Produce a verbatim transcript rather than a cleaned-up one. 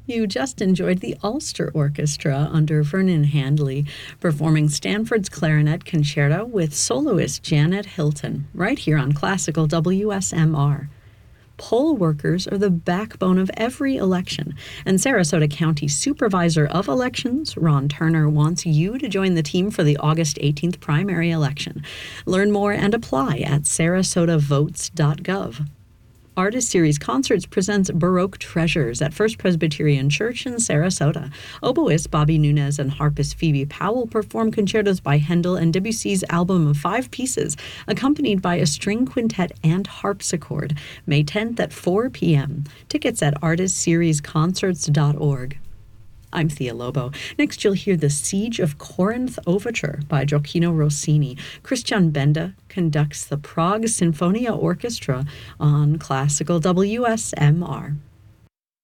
You just enjoyed the Ulster Orchestra under Vernon Handley, performing Stanford's Clarinet Concerto with soloist Janet Hilton, right here on Classical W S M R. Poll workers are the backbone of every election, and Sarasota County Supervisor of Elections, Ron Turner, wants you to join the team for the August eighteenth primary election. Learn more and apply at sarasota votes dot gov. Artist Series Concerts presents Baroque Treasures at First Presbyterian Church in Sarasota. Oboist Bobby Nunez and harpist Phoebe Powell perform concertos by Handel and Debussy's album of five pieces, accompanied by a string quintet and harpsichord, May tenth at four p.m. Tickets at artist series concerts dot org. I'm Thea Lobo. Next, you'll hear the Siege of Corinth Overture by Gioacchino Rossini. Christian Benda conducts the Prague Sinfonia Orchestra on Classical W S M R.